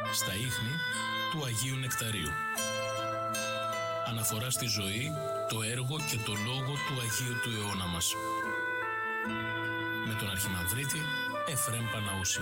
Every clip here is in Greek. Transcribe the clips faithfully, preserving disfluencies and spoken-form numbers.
στα ίχνη του Αγίου Νεκταρίου. Αναφορά στη ζωή, το έργο και το λόγο του Αγίου του αιώνα μας. Με τον Αρχιμανδρίτη Εφραίμ Παναούση.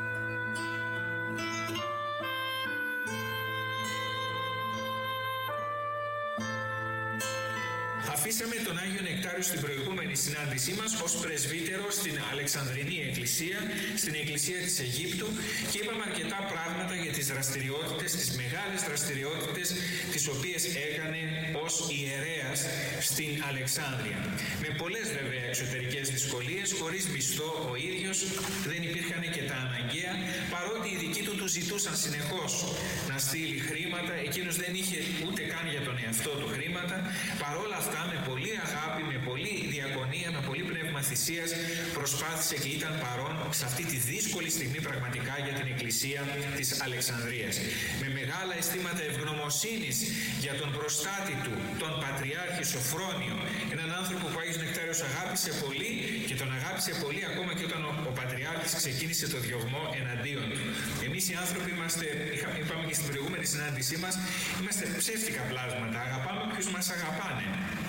Αφήσαμε τον Άγιο Νεκτάριο στην προηγούμενη συνάντησή μας ως πρεσβύτερο στην Αλεξανδρινή Εκκλησία, στην Εκκλησία της Αιγύπτου, και είπαμε αρκετά πράγματα για τις δραστηριότητες, τις μεγάλες δραστηριότητες τις οποίες έκανε ως ιερέας στην Αλεξάνδρεια. Με πολλές βέβαια εξωτερικές δυσκολίες, χωρίς μισθό ο ίδιος, δεν υπήρχαν και τα αναγκαία, παρότι οι δικοί του του ζητούσαν συνεχώς να στείλει χρήματα, εκείνος δεν είχε ούτε καν για τον εαυτό του χρήματα. Παρόλα αυτά, με πολύ αγάπη, με πολύ διακονία, με πολύ πνεύμα θυσίας, προσπάθησε και ήταν παρόν σε αυτή τη δύσκολη στιγμή πραγματικά για την Εκκλησία της Αλεξανδρίας. Με μεγάλα αισθήματα ευγνωμοσύνης για τον προστάτη του, τον Πατριάρχη Σοφρόνιο, έναν άνθρωπο που ο Άγιος Νεκτάριος αγάπησε πολύ, και τον αγάπησε πολύ ακόμα και όταν ο, ο Πατριάρχης ξεκίνησε το διωγμό εναντίον του. Εμείς οι άνθρωποι είμαστε, είπαμε και στην προηγούμενη συνάντησή μας, είμαστε ψεύτικα πλάσματα, αγαπάμε ποιους μας αγαπάνε.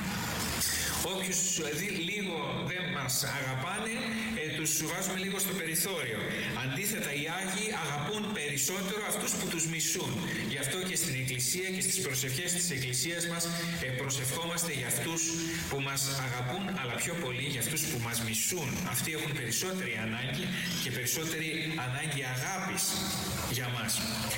Όποιους λίγο δεν μας αγαπάνε, ε, τους βάζουμε λίγο στο περιθώριο. Αντίθετα, οι Άγιοι αγαπούν περισσότερο αυτούς που τους μισούν. Γι' αυτό και στην Εκκλησία και στις προσευχές της Εκκλησίας μας ε, προσευχόμαστε για αυτούς που μας αγαπούν, αλλά πιο πολύ για αυτούς που μας μισούν. Αυτοί έχουν περισσότερη ανάγκη και περισσότερη ανάγκη αγάπης για μας.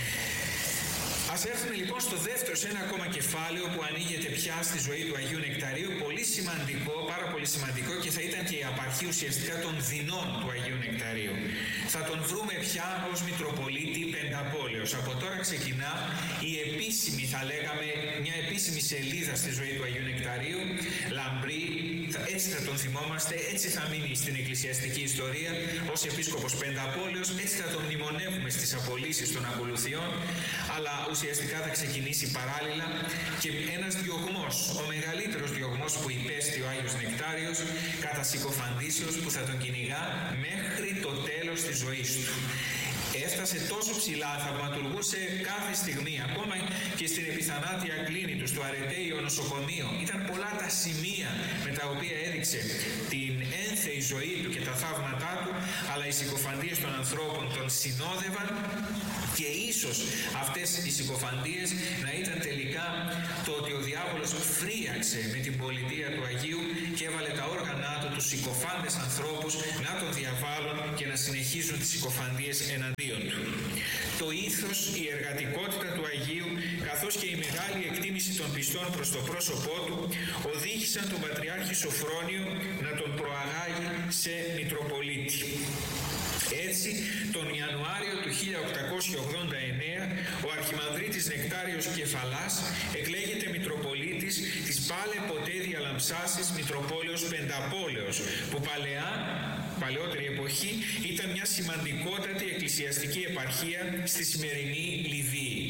Ας έρθουμε λοιπόν στο δεύτερο, σε ένα ακόμα κεφάλαιο που ανοίγεται πια στη ζωή του Αγίου Νεκταρίου, πολύ σημαντικό, πάρα πολύ σημαντικό, και θα ήταν και η απαρχή ουσιαστικά των δεινών του Αγίου Νεκταρίου. Θα τον βρούμε πια ως Μητροπολίτη Πενταπόλεως. Από τώρα ξεκινά η επίσημη, θα λέγαμε, μια επίσημη σελίδα στη ζωή του Αγίου Νεκταρίου, λαμπρή, έτσι θα τον θυμόμαστε, έτσι θα μείνει στην εκκλησιαστική ιστορία ως Επίσκοπος Πενταπόλεως, έτσι θα τον μνημονεύουμε στις απολύσεις των ακολουθιών, αλλά ουσιαστικά θα ξεκινήσει παράλληλα και ένας διωγμός, ο μεγαλύτερος διωγμός που υπέστη ο Άγιος Νεκτάριος κατά συκοφαντήσεως, που θα τον κυνηγά μέχρι το τέλος της ζωής του. Έφτασε τόσο ψηλά, θαυματουργούσε κάθε στιγμή, ακόμα και στην επιθανάτια κλίνη του, στο Αρετέιο νοσοκομείο. Ήταν πολλά τα σημεία με τα οποία έδειξε την ένθεη ζωή του και τα θαύματά του, αλλά οι συκοφαντίες των ανθρώπων τον συνόδευαν, και ίσως αυτές οι συκοφαντίες να ήταν τελικά το ότι ο διάβολος φρίαξε με την πολιτεία του Αγίου και έβαλε τα όργανά του, τους συκοφάντες ανθρώπους, να τον διαβάλουν και να συνεχίζουν τις συκοφαντίες εναντίον του. Το ήθος, η εργατικότητα του Αγίου, καθώς και η μεγάλη εκτίμηση των πιστών προς το πρόσωπό του, οδήγησαν τον Πατριάρχη Σοφρόνιο να τον προαγάγει σε Μητροπολίτη. Έτσι, τον Ιανουάριο του χίλια οκτακόσια ογδόντα εννέα, ο Αρχιμανδρίτης Νεκτάριος Κεφαλάς εκλέγεται Μητροπολίτης της πάλε ποτέ διαλαμψάσης Μητροπόλεως Πενταπόλεως, που παλαιά, παλαιότερη εποχή, ήταν μια σημαντικότατη εκκλησιαστική επαρχία στη σημερινή Λιβύη.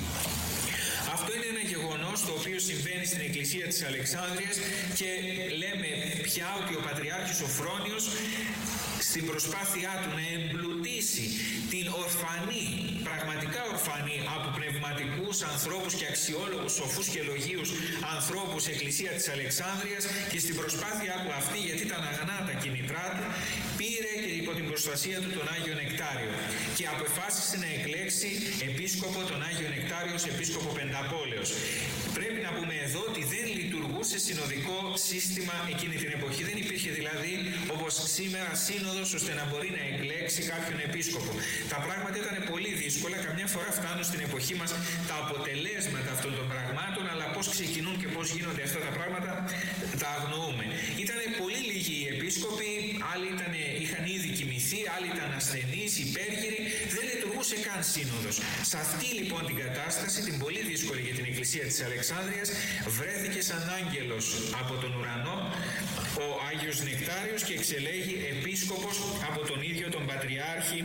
Αυτό είναι ένα γεγονός το οποίο συμβαίνει στην Εκκλησία της Αλεξάνδρειας, και λέμε πια ότι ο Πατριάρχης Σοφρόνιος, στην προσπάθειά του να εμπλουτίσει την ορφανή, πραγματικά ορφανή από πνευματικούς ανθρώπους και αξιόλογους, σοφούς και λογίους ανθρώπους Εκκλησία της Αλεξάνδρειας, και στην προσπάθειά του αυτή, γιατί ήταν αγνά τα κίνητρά του, πήρε και υπό την προστασία του τον Άγιο Νεκτάριο και αποφάσισε να εκλέξει επίσκοπο τον Άγιο Νεκτάριο ως επίσκοπο Πενταπόλεως. Πρέπει να πούμε εδώ ότι δεν λειτουργούσε συνοδικό σύστημα εκείνη την εποχή. Δεν υπήρχε δηλαδή όπως σήμερα σύνοδος ώστε να μπορεί να εκλέξει κάποιον επίσκοπο. Τα πράγματα ήταν πολύ δύσκολα. Καμιά φορά φτάνουν στην εποχή μας τα αποτελέσματα αυτών των πραγμάτων, αλλά πώς ξεκινούν και πώς γίνονται αυτά τα πράγματα τα αγνοούμε. Ήταν πολύ λίγοι οι επίσκοποι, άλλοι ήταν, είχαν ήδη κοιμηθεί, άλλοι ήταν ασθενείς, υπέργυροι, δεν λειτουργούσε καν σύνοδος. Σε αυτή λοιπόν την κατάσταση, την πολύ δύσκολη για την Εκκλησία της Αλεξάνδρειας, βρέθηκε σαν άγγελος από τον ουρανό ο Άγιος Νεκτάριος και εξελέγει επίσκοπος από τον ίδιο τον Πατριάρχη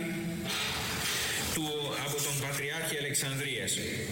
του, από τον Πατριάρχη Αλεξανδρίας.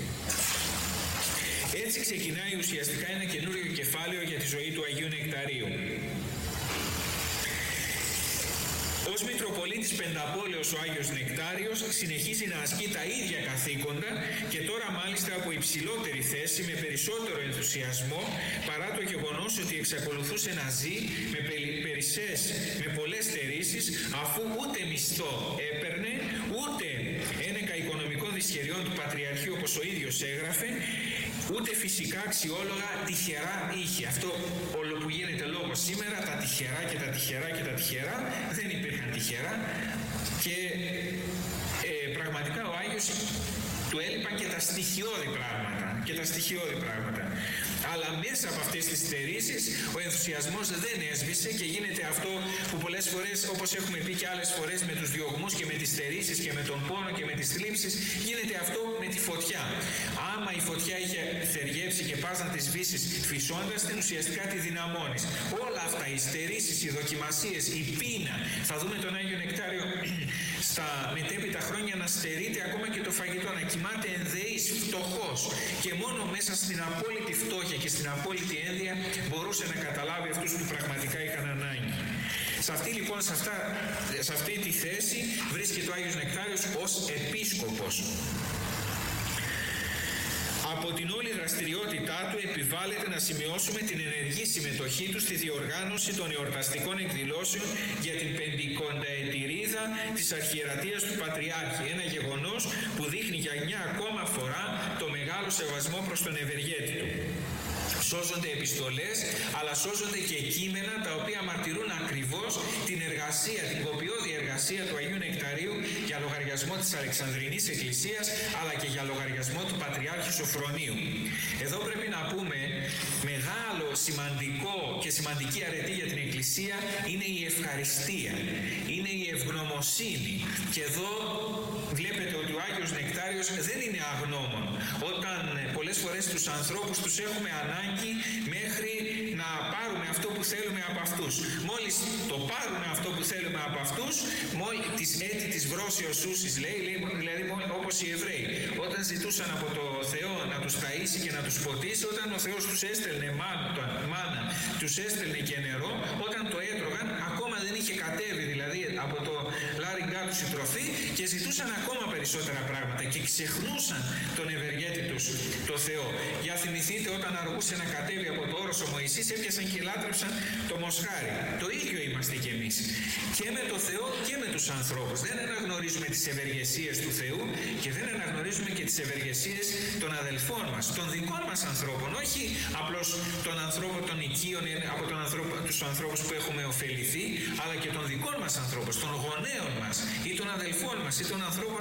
Έτσι ξεκινάει ουσιαστικά ένα καινούριο κεφάλαιο για τη ζωή του Αγίου Νεκταρίου. Ως Μητροπολίτης Πενταπόλεως ο Άγιος Νεκτάριος συνεχίζει να ασκεί τα ίδια καθήκοντα και τώρα μάλιστα από υψηλότερη θέση με περισσότερο ενθουσιασμό, παρά το γεγονός ότι εξακολουθούσε να ζει με περισσές, με πολλές στερήσεις, αφού ούτε μισθό έπαιρνε, ούτε ένεκα οικονομικών δυσχεριών του Πατριαρχείου όπως ο ίδιος έγραφε, ούτε φυσικά αξιόλογα τυχερά είχε. Αυτό όλο που γίνεται λόγο σήμερα, τα τυχερά και τα τυχερά και τα τυχερά, δεν υπήρχαν τυχερά και ε, πραγματικά ο Άγιος του έλειπαν και τα στοιχειώδη πράγματα και τα στοιχειώδη πράγματα. Αλλά μέσα από αυτές τις στερήσεις ο ενθουσιασμός δεν έσβησε και γίνεται αυτό που πολλές φορές, όπως έχουμε πει και άλλες φορές, με τους διωγμούς και με τις στερήσεις και με τον πόνο και με τις θλίψεις, γίνεται αυτό με τη φωτιά. Άμα η φωτιά είχε θεριέψει και πας να τη σβήσεις φυσώντας την, ουσιαστικά τη δυναμώνεις. Όλα αυτά, οι στερήσεις, οι δοκιμασίες, η πείνα, θα δούμε τον Άγιο Νεκτάριο στα μετέπειτα χρόνια να στερείται ακόμα και το φαγητό, να κοιμάται ενδεής, φτωχός, και μόνο μέσα στην απόλυτη φτώχεια και στην απόλυτη ένδια μπορούσε να καταλάβει αυτούς που πραγματικά είχαν ανάγκη. Σε αυτή λοιπόν, σε, αυτά, σε αυτή τη θέση βρίσκεται ο Άγιος Νεκτάριος ως επίσκοπος. Από την όλη δραστηριότητά του επιβάλλεται να σημειώσουμε την ενεργή συμμετοχή του στη διοργάνωση των εορταστικών εκδηλώσεων για την πεντηκονταετηρίδα της αρχιερατείας του Πατριάρχη. Ένα γεγονός που δείχνει για μια ακόμα φορά το μεγάλο σεβασμό προς τον ευεργέτη του. Σώζονται επιστολές, αλλά σώζονται και κείμενα τα οποία μαρτυρούν ακριβώς την εργασία, την κοπιώδη εργασία του Αγίου Νεκταρίου για λογαριασμό της Αλεξανδρινής Εκκλησίας, αλλά και για λογαριασμό του Πατριάρχη Σοφρονίου. Εδώ πρέπει να πούμε, μεγάλο, σημαντικό και σημαντική αρετή για την Εκκλησία είναι η ευχαριστία, είναι η ευγνωμοσύνη. Και εδώ βλέπετε ότι ο Άγιος Νεκτάριος δεν είναι αγνώμων. Όταν πολλές φορές τους ανθρώπους τους έχουμε ανάγκη μέχρι να πάρουμε αυτό που θέλουμε από αυτούς. Μόλις το πάρουμε αυτό που θέλουμε από αυτούς, μόλις τις έτη της βρώσεως σούσης λέει, λέει, δηλαδή όπως οι Εβραίοι, όταν ζητούσαν από το Θεό να τους ταΐσει και να τους ποτίσει, όταν ο Θεός τους έστελνε μάνα, μάνα τους έστελνε και νερό, όταν το έτρωγαν ακόμα δεν είχε κατέβει δηλαδή από το λάριγκά τους η τροφή και ζητούσαν ακόμα περισσότερα πράγματα και ξεχνούσαν τον ευεργέτη τους, το Θεό. Για θυμηθείτε όταν αργούσε να κατέβει από το όρος ο Μωυσής, έπιασαν και λάτρεψαν το μοσχάρι. Το ίδιο είμαστε κι εμείς. Και με το Θεό και με τους ανθρώπους. Δεν αναγνωρίζουμε τις ευεργεσίες του Θεού και δεν αναγνωρίζουμε και τις ευεργεσίες των αδελφών μας, των δικών μας ανθρώπων. Όχι απλώς των ανθρώπων των οικείων, από τον ανθρώπο, τους ανθρώπους που έχουμε ωφεληθεί, αλλά και των δικών μας ανθρώπων, των γονέων μας ή των αδελφών μας ή των ανθρώπων